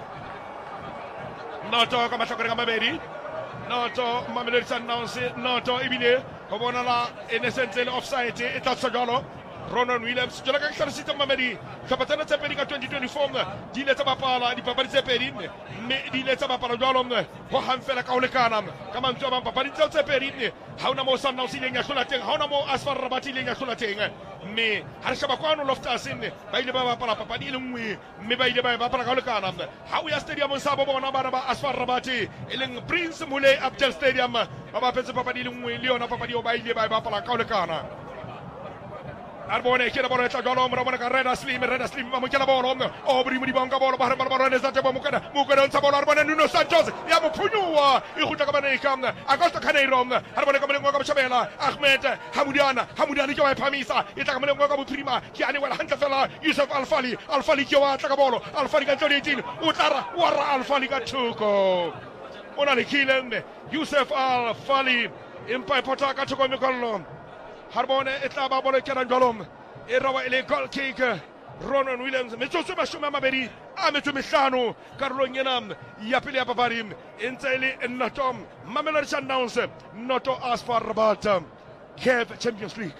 noto ka matlhokore ka mabedi noto Mamelodi Sundowns noto ibile ho bona la ene sentse le offside e tla tsogalo Ronon Williams jwale ka hlalositse Mamedi hlopha tse pedi ka twenty twenty-four di ile tsa bapala dipapadi tse pedi mme di ile tsa bapala jwalo ho hang fela ka ho lekana ka mantswe a mang papadi tseo tse pedi ha ona mo Sundowns ileng ya hlola teng ha ona mo Asfar Rabat ileng ya hlola teng mme ha re sheba kwano Loftus ba ile ba bapala papadi ile nngwe mme ba ile ba bapala ka ho lekana ha o ya stadium sa bo bona bana ba Asfar Rabat e leng Prince Moulay Abdel Stadium ba ba petse papadi ile nngwe le yona papadi o ba ile ba bapala ka ho lekana Arbone chiede bola jalo mo mo ka Reda Slim Reda Slim mo chiede bola o bri mo di banka bola ba ba ba ne sa tebo mo kana mo kana sa bola Arbone Nuno Santos ya mo punyua e khuta ka bana ikam Agosto Caneiro Arbone ka mo ka bshabela Ahmed Hamudiana Hamudiana ke wa phamisa e tla ka mo ka bo prima ke ane wala hanta fela Yusuf Al-Fali Al-Fali ke wa tla ka bola Al-Fali ka twenty eighteen o tla wara Al-Fali ka thuko ona le kileng Yusuf Al-Fali impa pota ka thuko me kollo Harbone etla ba bolo kenan jolom e rawa ile goal kick Ronon Williams metsotso ba shoma mabedi a metso mehlano karolong ena ya pele ya papadi entse ile Notom Mamelodi Sundowns Noto Asfar Rabat C A F Champions League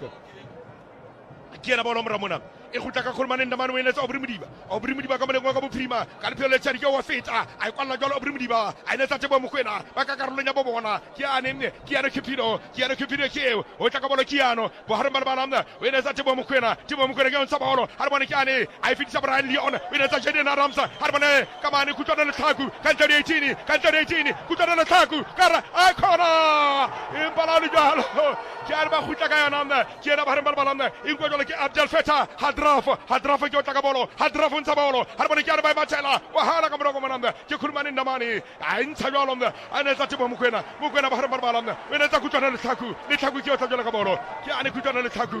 ke na bolo mramona e khutla ka Khulumane Ndamane wena tsa obri modiba obri modiba ka moleng wa ka bophirima ka le phele tshadi ke wa feta a kwalla jalo obri modiba a ine tsa Tebo Mokwena ba ka karolong ya bo bona ke ane mme ke ane Cupido ke ane Cupido ke o tla ka bolo ke ano bo hare malbala mna wena tsa Tebo Mokwena Tebo Mokwena ke ntsa bolo hare bona ke ane a e fitisa Brian Leon wena tsa Jaden Adams hare bona ka mane kutwana le tlhaku ka ntse eighteen ka ntse eighteen kutwana le tlhaku kara a khona e mbala le jalo ke a ba khutla ka yona mna ke ena ba hare malbala mna e go jalo ke Abdel Fattah Hadraf Hadraf ke otla ka bolo Hadraf ntsa bolo hare bona ke a ba matela wa hala ka morogo mona ke Khulumane Ndamane a ntsa jalo mna a ne tsa Tebo Mokwena Mokwena ba hare malbala mna wena tsa kutwana le tlhaku le tlhaku ke otla jalo ka bolo ke ane kutwana le tlhaku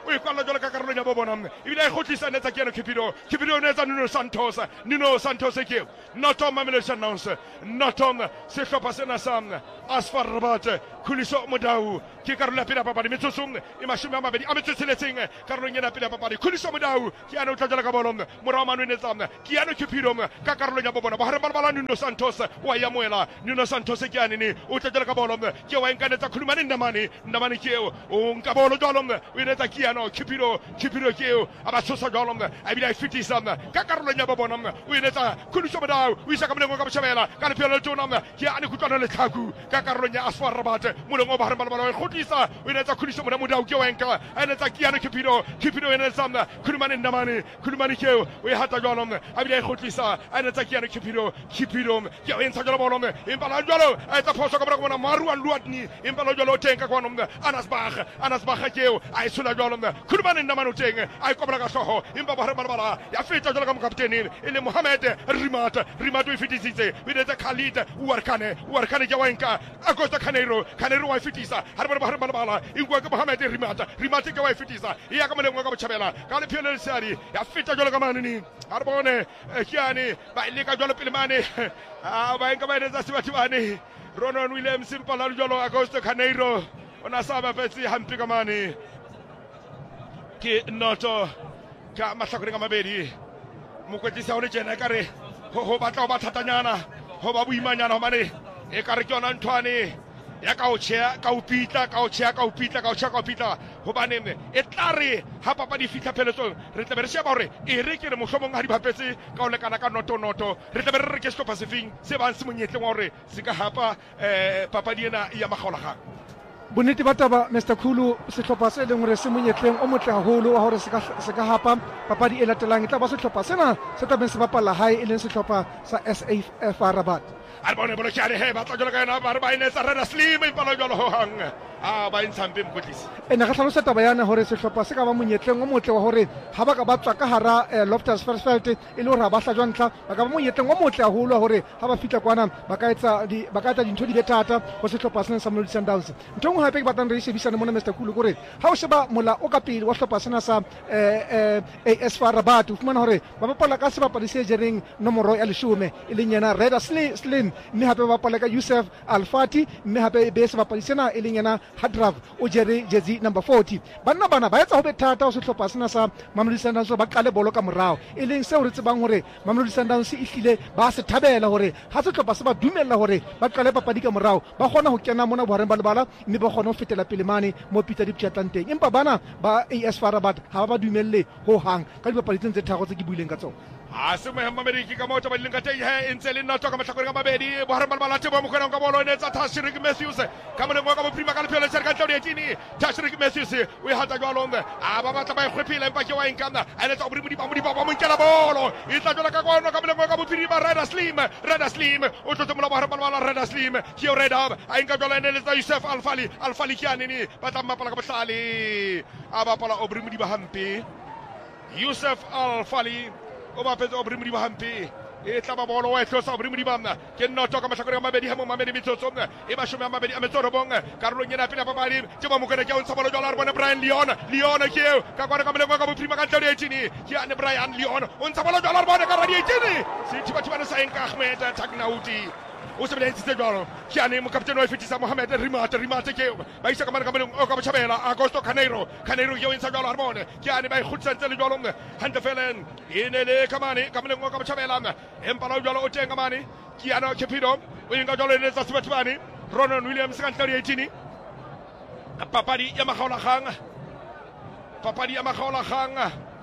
o e kwalla jwalo ka karolo ya bobona ebile e khotlisa netsa ke yena Cupido Cupido netsa Nuno Santos Nuno Santos ke Noto Mamelodi Sundowns Noto se hlopa sena sa Asfar Rabat Khuliso Modau ke karolo ya pele papadi metsotso e mashome a mabedi a metsotsheletseng karolong ena pele papadi Khuliso Modau ke yana o tla jwala ka bolo morao mano netsa ke yana Cupido ka karolo ya bobona ba hare ba bala Nuno Santos wa ya moela Nuno Santos ke yana ni o tla jwala ka bolo ke wa enkanetsa khulumane ndamane ndamane ke o nka bolo jwalo o netsa ke yana Cupido Cupido ke o aba tsosa jwalo a bila fitisa ka karolo ya bobona o netsa Khuliso Modau o isa ka molengo ka botjhabela ka lepelo tona ke yana kutlwana le tlhaku ka karolo ya Asfar Rabat molengo ba hare ba bala o khotlisa o netsa Khuliso Modau ke wa enka a netsa ke yana Cupido Cupido ene samna khulumane ndamane khulumane ke o e hata jwalo a bila khotlisa a netsa ke yana Cupido Cupido ke o entsa jwalo bolo empa la jwalo a etsa phoso ka bona bona maru an luatni empa la jwalo tenka kwa nomna Anas Bach Anas Bach ke o a isula jwalo khulumane ndamane teng a ikobra ka hloho empa ba hare ba bala ya feta jwalo ka mokapteni ele Mohamed Rimat Rimat o fitisitse bidetsa Khalid Warkane Warkane ke wa enka Acosta Caneiro Caneiro wa fitisa hare ba hare ba bala ingwa ka Mohamed Rimat Rimat ke wa fitisa ya ka molengo ka botjhabela ka le phele sari ya feta jwalo ka manini hare bone kiani ba ile ka jwalo pele mane a ba enka ba etsa sebathibane Ronon Williams impala jwalo Acosta Caneiro ona saba petsi hampi ka mane ke Noto ka mahlakore ka mabedi mokwetlisa o le jena kare ho ho batla ho bathatanyana ho ba buimanyana ho mane e kare ke yona nthwane ya ka o tshea ka o pitla ka o tshea ka o pitla ka o tshea ka o pitla ho bane e tlare ha papa di fitla pheletsong re tla be re sheba hore e re ke re mohlomong ha di bapetse ka o lekana ka noto noto re tla be re re ke stop sefing se bang se monyetleng wa hore se ka hapa eh papa di ena ya magolaga bonnete ba taba Mister Khulu sehlopha se leng hore se monyetleng o motle haholo wa hore se ka se ka hapa papadi e latelang e tla ba sehlopha sena se tla beng se bapala hae e leng sehlopha sa S A F R Rabat a bone bolo ke are he ba tla jolo ka yena ba re ba inetsa Reda Slim e palo jolo ho hang a ba intsampe mokotlisi ena ga tlhalosa taba yana hore sehlopha se ka ba monyetleng o motle wa hore ha ba ka ba tswa ka hara Loftus Versfeld e le hore ha ba hlajwa ntla ba ka ba monyetleng o motle haholo hore ha ba fitla kwana ba ka etsa di ba ka etsa dintho di betata ho sehlopha sena sa Mamelodi Sundowns ntong hape ke batlang re shebisane mona Mister Khulu gore ha o sheba mola o ka pele wa sehlopha sena sa eh A S F R Rabat o fumana hore ba bapala ka sebapadi se jereng nomoro ya leshome e leng yena Reda Slim mme hape ba bapala ka Yusuf Al-Fati mme hape be sebapadi sena e leng yena Hadrav o jere jersey number forty banna bana ba etsa ho betata o sehlopha sena sa Mamelodi Sundowns ba qale bolo ka morao e leng se hore tsebang hore Mamelodi Sundowns e hlile ba se thabela hore ha sehlopha se ba dumella hore ba qale papadi ka morao ba kgona ho kena mona bohareng ba lebala mme ba kgona ho fetela pele mane mo Peter Dipchatlang teng empa bana ba A S F R Rabat ha ba dumelle ho hang ka dipapadi tse tharo tse ke buileng ka tsona a se mo Mamedi ke ka mo tsa ba dileng ka teng he ntse le Noto ka mahlakore ka mabedi bohareng ba lebala tebo mo kgona ka bolo ne tsa Tashrik Matthews ka molengo ka boprima ka lepelo serka tlodi etini Tashrik Matthews o e hata jwalo a ba batla ba khwepile empa ke wa inkana a ne tsa boprima di ba mo di ba mo nkela bolo e tla jwala ka kwana ka molengo ka boprima Reda Slim Reda Slim o tlo tsomola bohareng ba lebala Reda Slim ke o Reda a inka jwala ne le tsa Yusuf Al-Fali Al-Fali ke anini ba tla mapala ka bohlale a ba pala obrimo di ba hampe Yusuf Al-Fali o ba petsa obrimo di ba hampe e tla ba bolo wa tlosa obrimo di bamna ke Noto ka mahlakore ka mabedi ha mo Mamedi mitsotso e ba shome mabedi a metsoro bong karolong yena pele papadi ke ba mo kena ke o tsabolo jwala re bona Brian Leon Leon ke ka kwana ka molengo ka boprima ka tlodi etini ke ane Brian Leon o ntsabolo jwala re bona ka radi etini se thiba thiba sa enka Ahmed Tagnauti o se bele ntse jwalo ke ane mo kapteni wa fitisa Mohamed Rimat Rimat ke ba isa ka mana ka molengo o ka botjhabela Acosta Caneiro Caneiro ke o ntsa jwala re bona ke ane ba ikhutsantse le jwalo hande felen ene le kamane ka molengo ka botjhabela empa la jwalo o tenga mane ke ana Cupido o inga jwalo ne tsa sebathibane Ronon Williams ka tlodi etini papadi ya magaola gang papadi ya magaola gang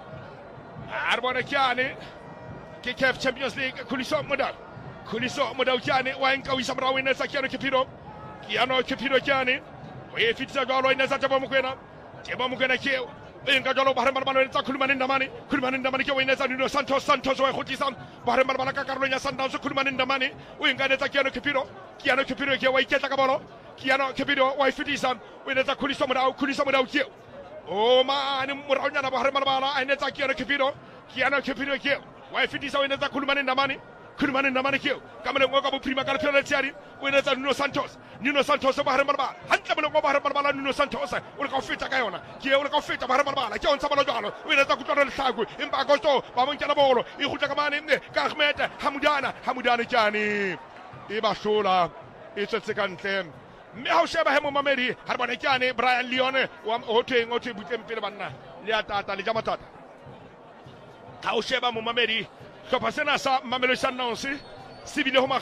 a re bona ke ane ke C A F Champions League Khuliso Modau Khuliso Modau ke ane wa inka o isa morao ene tsa ke ana Cupido ke ana Cupido ke ane o e fitisa jwalo ene tsa tebo mokwena tebo mokwena ke enga jwalo bohareng ba lebala tsa khulumane ndamane khulumane ndamane ke o inetsa Nuno Santos Santos wa khotisa bohareng ba lebala ka karolong ya Sundowns khulumane ndamane o inga netsa ke ana Cupido ke ana Cupido ke wa iketla ka bolo ke ana Cupido wa fitisa o inetsa Khuliso Modau Khuliso Modau ke o mane morao nyana bohareng ba lebala a inetsa ke ana Cupido ke ana Cupido ke wa fitisa o inetsa khulumane ndamane khulumane namane keo ka moleng o ka bophirima ka lephelo le tshiari o enetsa Nuno Santos Nuno Santos ba hare balabala hantle moleng o ba hare balabala Nuno Santos o le ka feta ka yona ke o le ka feta ba hare balabala ke o ntsa balo jalo o enetsa kutlwana le hlagu empa Agosto ba monkela bolo e gutla ka mane nne ka Ahmed Hamudana Hamudana tjani e ba hlola e tsetse ka ntle mme ha o sheba he mo mamedi ha re bona kyane Brian Leone o theng o thwe butleng pele banna le atata le jamatata ha o sheba mo mamedi hlopha sena sa Mamelodi Sundowns se bile ho